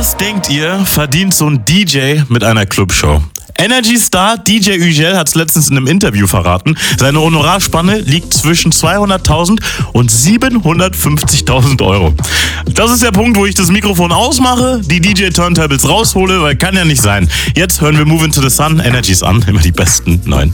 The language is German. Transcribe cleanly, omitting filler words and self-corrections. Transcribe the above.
Was denkt ihr, verdient so ein DJ mit einer Clubshow? Energy Star DJ Ügel hat es letztens in einem Interview verraten. Seine Honorarspanne liegt zwischen 200.000 und 750.000 Euro. Das ist der Punkt, wo ich das Mikrofon ausmache, die DJ-Turntables raushole, weil kann ja nicht sein. Jetzt hören wir Move Into the Sun, Energies an, immer die besten neuen